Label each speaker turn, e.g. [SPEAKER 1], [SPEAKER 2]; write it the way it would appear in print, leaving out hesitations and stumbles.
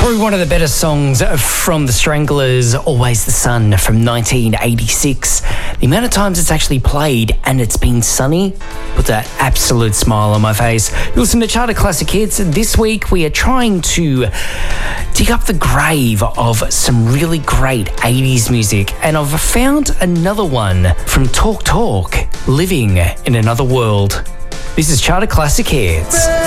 [SPEAKER 1] Probably one of the better songs from The Stranglers, Always the Sun from 1986. The amount of times it's actually played and it's been sunny put that absolute smile on my face. You listen to Charter Classic Hits. This week we are trying to dig up the grave of some really great 80s music, and I've found another one from Talk Talk, Living in Another World. This is Charter Classic Hits.